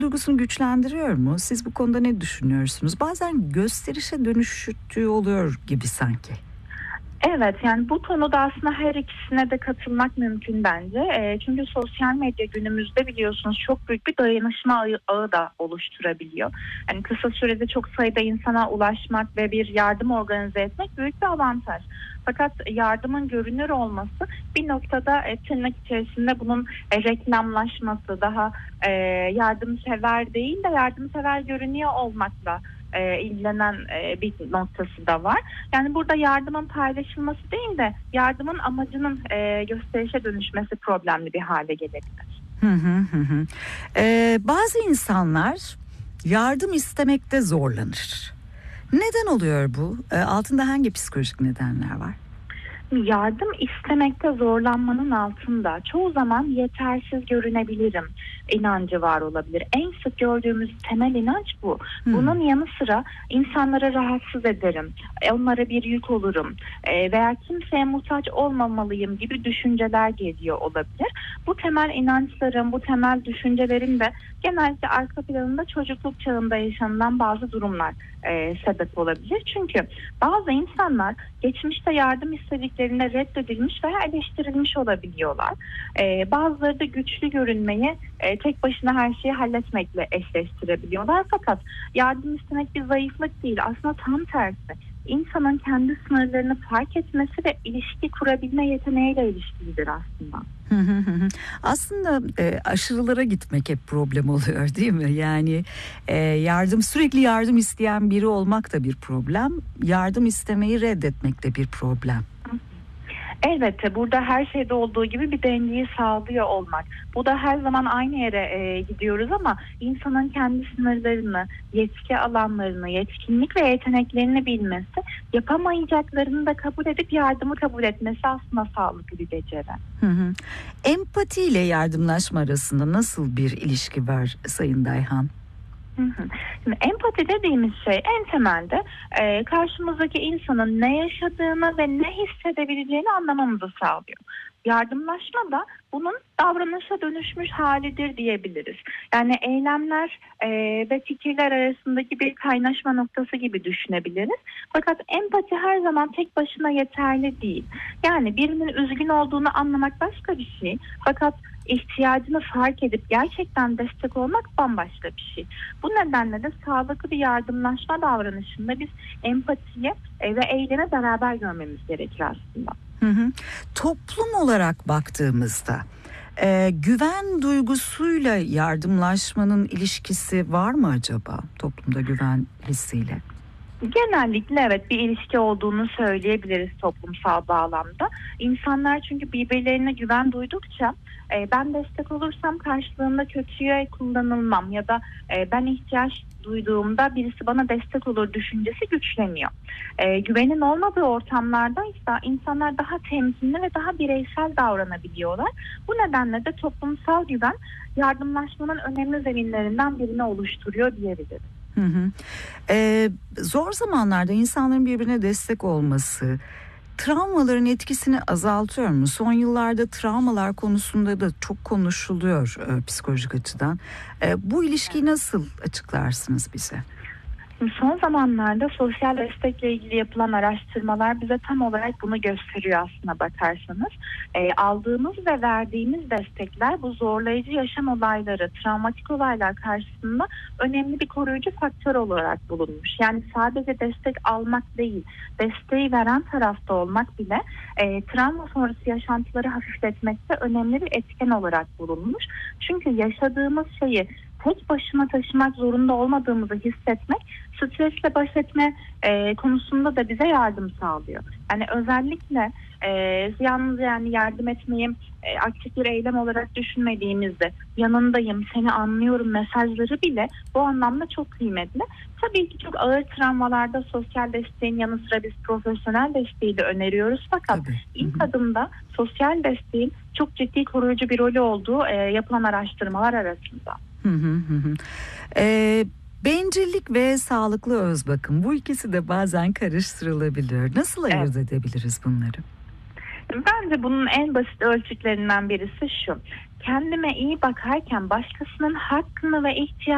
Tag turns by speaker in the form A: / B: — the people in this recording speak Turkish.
A: duygusunu güçlendiriyor mu? Siz bu konuda ne düşünüyorsunuz? Bazen gösterişe dönüştüğü oluyor gibi sanki.
B: Evet, yani bu konuda aslında her ikisine de katılmak mümkün bence. Çünkü sosyal medya günümüzde biliyorsunuz çok büyük bir dayanışma ağı da oluşturabiliyor. Yani kısa sürede çok sayıda insana ulaşmak ve bir yardım organize etmek büyük bir avantaj. Fakat yardımın görünür olması bir noktada tırnak içerisinde bunun reklamlaşması, daha yardımsever değil de yardımsever görünüyor olmakla ilgilenen bir noktası da var. Yani burada yardımın paylaşılması değil de yardımın amacının gösterişe dönüşmesi problemli bir hale gelebilir.
A: Hı hı hı hı. Bazı insanlar yardım istemekte zorlanır. Neden oluyor bu? Altında hangi psikolojik nedenler var?
B: Yardım istemekte zorlanmanın altında çoğu zaman yetersiz görünebilirim inancı var olabilir. En sık gördüğümüz temel inanç bu. Bunun yanı sıra insanları rahatsız ederim, onlara bir yük olurum veya kimseye muhtaç olmamalıyım gibi düşünceler geliyor olabilir. Bu temel inançların, bu temel düşüncelerin de genellikle arka planında çocukluk çağında yaşanılan bazı durumlar sebep olabilir. Çünkü bazı insanlar geçmişte yardım istediklerinde reddedilmiş veya eleştirilmiş olabiliyorlar. Bazıları da güçlü görünmeyi tek başına her şeyi halletmekle eşleştirebiliyorlar. Fakat yardım istemek bir zayıflık değil. Aslında tam tersi. İnsanın kendi sınırlarını fark etmesi ve ilişki kurabilme yeteneğiyle ilişkilidir aslında.
A: Aslında aşırılara gitmek hep problem oluyor değil mi? Yani sürekli yardım isteyen biri olmak da bir problem. Yardım istemeyi reddetmek de bir problem.
B: Elbette burada her şeyde olduğu gibi bir dengeyi sağlıyor olmak. Bu da her zaman aynı yere gidiyoruz ama insanın kendi sınırlarını, yetki alanlarını, yetkinlik ve yeteneklerini bilmesi, yapamayacaklarını da kabul edip yardımı kabul etmesi aslında sağlıklı bir beceri.
A: Empati ile yardımlaşma arasında nasıl bir ilişki var Sayın Dayhan?
B: Şimdi empati dediğimiz şey en temelde karşımızdaki insanın ne yaşadığını ve ne hissedebileceğini anlamamızı sağlıyor. Yardımlaşma da bunun davranışa dönüşmüş halidir diyebiliriz. Yani eylemler ve fikirler arasındaki bir kaynaşma noktası gibi düşünebiliriz. Fakat empati her zaman tek başına yeterli değil. Yani birinin üzgün olduğunu anlamak başka bir şey. Fakat ihtiyacını fark edip gerçekten destek olmak bambaşka bir şey. Bu nedenle de sağlıklı bir yardımlaşma davranışında biz empatiyi ve eylemi beraber görmemiz gerekir aslında.
A: Toplum olarak baktığımızda güven duygusuyla yardımlaşmanın ilişkisi var mı acaba toplumda güven hissiyle?
B: Genellikle evet bir ilişki olduğunu söyleyebiliriz toplumsal bağlamda. İnsanlar çünkü birbirlerine güven duydukça ben destek olursam karşılığında kötüye kullanılmam ya da ben ihtiyaç duyduğumda birisi bana destek olur düşüncesi güçleniyor. Güvenin olmadığı ortamlarda ise insanlar daha temkinli ve daha bireysel davranabiliyorlar. Bu nedenle de toplumsal güven yardımlaşmanın önemli zeminlerinden birini oluşturuyor diyebiliriz.
A: Zor zamanlarda insanların birbirine destek olması travmaların etkisini azaltıyor mu? Son yıllarda travmalar konusunda da çok konuşuluyor psikolojik açıdan. Bu ilişkiyi nasıl açıklarsınız bize?
B: Son zamanlarda sosyal destekle ilgili yapılan araştırmalar bize tam olarak bunu gösteriyor aslına bakarsanız. Aldığımız ve verdiğimiz destekler bu zorlayıcı yaşam olayları, travmatik olaylar karşısında önemli bir koruyucu faktör olarak bulunmuş. Yani sadece destek almak değil, desteği veren tarafta olmak bile travma sonrası yaşantıları hafifletmekte önemli bir etken olarak bulunmuş. Çünkü yaşadığımız şeyi tek başına taşımak zorunda olmadığımızı hissetmek stresle baş etme konusunda da bize yardım sağlıyor. Yani özellikle yalnız yani yardım etmeyi aktif bir eylem olarak düşünmediğimizde yanındayım, seni anlıyorum mesajları bile bu anlamda çok kıymetli. Tabii ki çok ağır travmalarda sosyal desteğin yanı sıra biz profesyonel desteği de öneriyoruz. Fakat ilk adımda sosyal desteğin çok ciddi koruyucu bir rolü olduğu yapılan araştırmalar arasında.
A: Bencillik ve sağlıklı özbakım, bu ikisi de bazen karıştırılabiliyor. Nasıl ayırt edebiliriz bunları?
B: Bence bunun en basit ölçütlerinden birisi şu: kendime iyi bakarken başkasının hakkını ve ihtiyacını